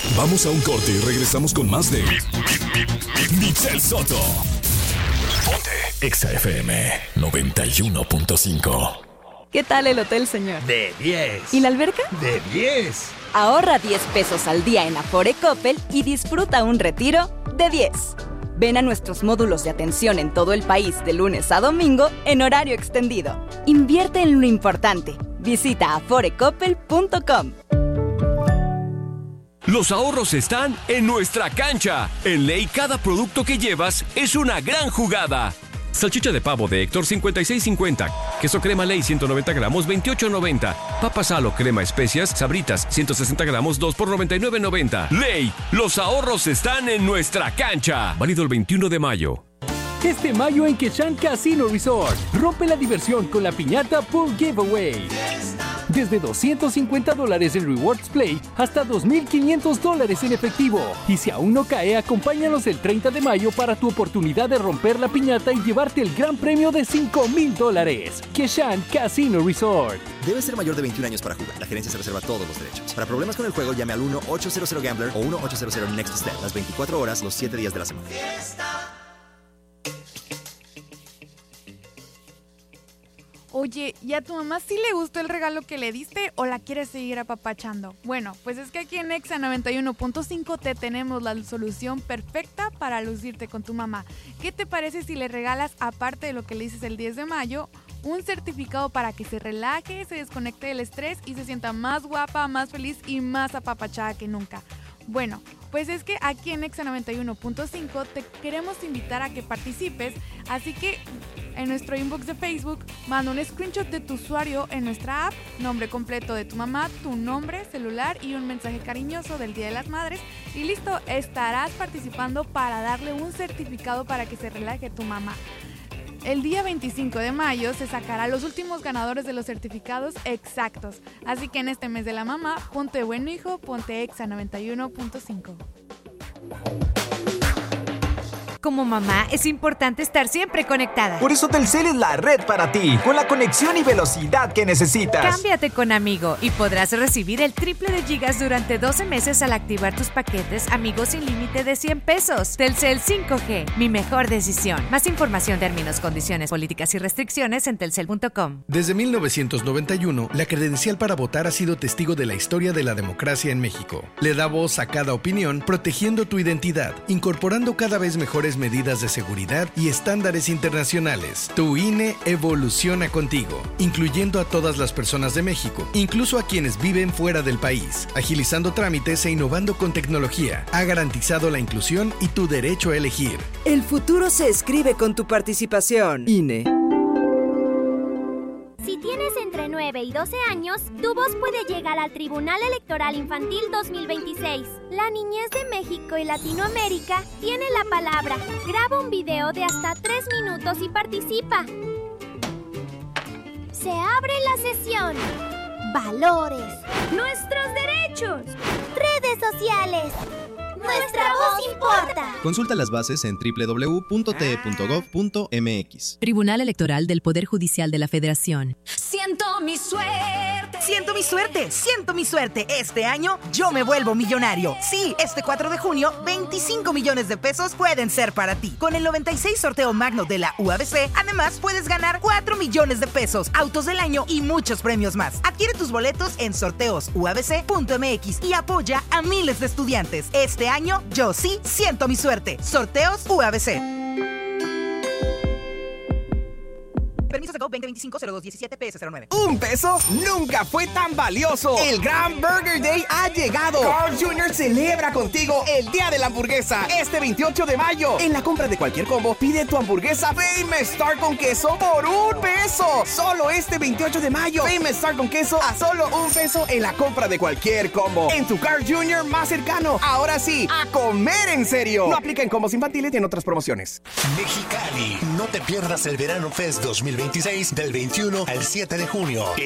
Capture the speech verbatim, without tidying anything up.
Vamos a un corte y regresamos con más de Michelle Soto. Ponte Exa F M noventa y uno punto cinco. ¿Qué tal el hotel, señor? De diez. ¿Y la alberca? De diez. Ahorra diez pesos al día en Afore Coppel y disfruta un retiro de diez. Ven a nuestros módulos de atención en todo el país de lunes a domingo en horario extendido. Invierte en lo importante. Visita afore coppel punto com. Los ahorros están en nuestra cancha. En Ley, cada producto que llevas es una gran jugada. Salchicha de pavo de Héctor cincuenta y seis cincuenta. Queso crema Ley ciento noventa gramos veintiocho noventa. Papa Salo crema especias Sabritas ciento sesenta gramos dos por noventa y nueve noventa. Ley, los ahorros están en nuestra cancha. Válido el veintiuno de mayo. Este mayo en Keshan Casino Resort, rompe la diversión con la piñata Pool Giveaway. Desde doscientos cincuenta dólares en Rewards Play hasta dos mil quinientos dólares en efectivo. Y si aún no cae, acompáñanos el treinta de mayo para tu oportunidad de romper la piñata y llevarte el gran premio de cinco mil dólares. Keshan Casino Resort. Debes ser mayor de veintiún años para jugar. La gerencia se reserva todos los derechos. Para problemas con el juego, llame al uno ochocientos Gambler o uno ochocientos Next Step. Las veinticuatro horas, los siete días de la semana. Oye, ¿y a tu mamá sí le gustó el regalo que le diste o la quieres seguir apapachando? Bueno, pues es que aquí en Exa noventa y uno punto cinco te tenemos la solución perfecta para lucirte con tu mamá. ¿Qué te parece si le regalas, aparte de lo que le dices el diez de mayo, un certificado para que se relaje, se desconecte del estrés y se sienta más guapa, más feliz y más apapachada que nunca? Bueno, pues es que aquí en Exa noventa y uno punto cinco te queremos invitar a que participes, así que en nuestro inbox de Facebook manda un screenshot de tu usuario en nuestra app, nombre completo de tu mamá, tu nombre, celular y un mensaje cariñoso del Día de las Madres y listo, estarás participando para darle un certificado para que se relaje tu mamá. El día veinticinco de mayo se sacará los últimos ganadores de los certificados exactos. Así que en este mes de la mamá, ponte buen hijo, ponte Exa noventa y uno punto cinco. Como mamá, es importante estar siempre conectada. Por eso Telcel es la red para ti, con la conexión y velocidad que necesitas. Cámbiate con Amigo y podrás recibir el triple de gigas durante doce meses al activar tus paquetes Amigos sin límite de cien pesos. Telcel cinco G, mi mejor decisión. Más información, términos, condiciones, políticas y restricciones en telcel punto com. Desde mil novecientos noventa y uno, la credencial para votar ha sido testigo de la historia de la democracia en México. Le da voz a cada opinión, protegiendo tu identidad, incorporando cada vez mejores medidas de seguridad y estándares internacionales. Tu I N E evoluciona contigo, incluyendo a todas las personas de México, incluso a quienes viven fuera del país, agilizando trámites e innovando con tecnología. Ha garantizado la inclusión y tu derecho a elegir. El futuro se escribe con tu participación. I N E. Si tienes entre nueve y doce años, tu voz puede llegar al Tribunal Electoral Infantil dos mil veintiséis. La niñez de México y Latinoamérica tiene la palabra. Graba un video de hasta tres minutos y participa. Se abre la sesión. Valores. Nuestros derechos. Redes sociales. Nuestra voz importa. Consulta las bases en doble u doble u doble u punto t e punto gov punto m x. Tribunal Electoral del Poder Judicial de la Federación. Siento mi suerte. Siento mi suerte, siento mi suerte. Este año yo me vuelvo millonario. Sí, este cuatro de junio, veinticinco millones de pesos pueden ser para ti. Con el noventa y seis sorteo magno de la U A B C, además puedes ganar cuatro millones de pesos, autos del año y muchos premios más. Adquiere tus boletos en sorteos u a b c punto m x y apoya a miles de estudiantes. Este año yo sí siento mi suerte. Sorteos U A B C. Permiso de Go veinte veinticinco cero dos diecisiete P S cero nueve. Un peso nunca fue tan valioso. El Gran Burger Day ha llegado. Carl's junior celebra contigo el Día de la Hamburguesa este veintiocho de mayo. En la compra de cualquier combo, pide tu hamburguesa Famous Star con queso por un peso. Solo este veintiocho de mayo. Famous Star con queso a solo un peso en la compra de cualquier combo. En tu Carl's junior más cercano. Ahora sí, a comer en serio. No aplica en combos infantiles y en otras promociones. Mexicali, no te pierdas el Verano Fest dos mil veintiséis del veintiuno al siete de junio.